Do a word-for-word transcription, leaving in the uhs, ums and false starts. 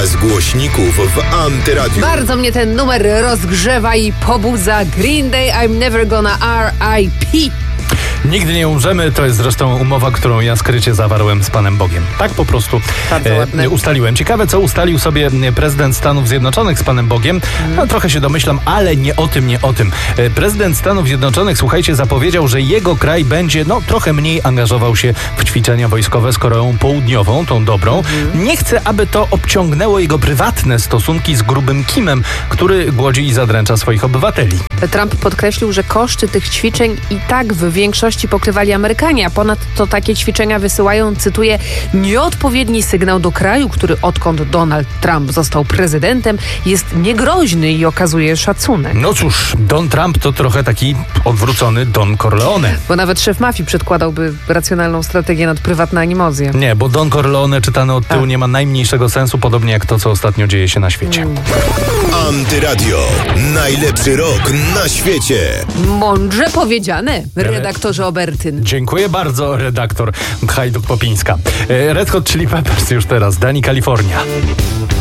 z głośników w Antyradiu. Bardzo mnie ten numer rozgrzewa i pobudza. Green Day, I'm Never Gonna R I P. Nigdy nie umrzemy, to jest zresztą umowa, którą ja skrycie zawarłem z Panem Bogiem. Tak po prostu e, ustaliłem. Ciekawe, co ustalił sobie prezydent Stanów Zjednoczonych z Panem Bogiem. No, trochę się domyślam, ale nie o tym, nie o tym. E, prezydent Stanów Zjednoczonych, słuchajcie, zapowiedział, że jego kraj będzie no trochę mniej angażował się w ćwiczenia wojskowe z Koreą Południową, tą dobrą. Mhm. Nie chce, aby to obciągnęło jego prywatne stosunki z grubym Kimem, który głodzi i zadręcza swoich obywateli. Trump podkreślił, że koszty tych ćwiczeń i tak w większości pokrywali Amerykanie, a ponadto takie ćwiczenia wysyłają, cytuję, nieodpowiedni sygnał do kraju, który odkąd Donald Trump został prezydentem, jest niegroźny i okazuje szacunek. No cóż, Don Trump to trochę taki odwrócony Don Corleone. Bo nawet szef mafii przedkładałby racjonalną strategię nad prywatne animozje. Nie, bo Don Corleone czytane od tyłu a. nie ma najmniejszego sensu, podobnie jak to, co ostatnio dzieje się na świecie. Mm. Antyradio. Najlepszy rok na świecie. Mądrze powiedziane, redaktorze Obertyn. Dziękuję bardzo, redaktor Hajduk-Popińska. Red Hot Chili Peppers już teraz, Dani California.